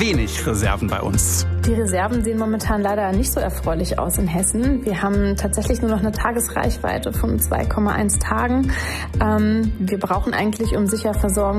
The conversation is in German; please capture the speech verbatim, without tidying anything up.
wenig Reserven bei uns. Die Reserven sehen momentan leider nicht so erfreulich aus in Hessen. Wir haben tatsächlich nur noch eine Tagesreichweite von zwei Komma eins Tagen. Ähm, wir brauchen eigentlich, um sicher versorgen